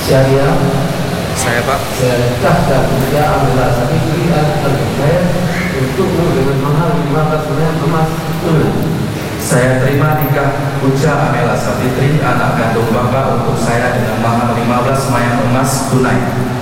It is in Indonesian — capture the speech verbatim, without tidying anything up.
Saya Saya Pak saya nikah dan dia ambil Sabitri al-Zubair untukmu dengan mahar lima belas gram emas tunai. Saya terima nikah Uja Amela Savitri, anak kandung Bapak, untuk saya dengan mahar lima belas mayang emas tunai.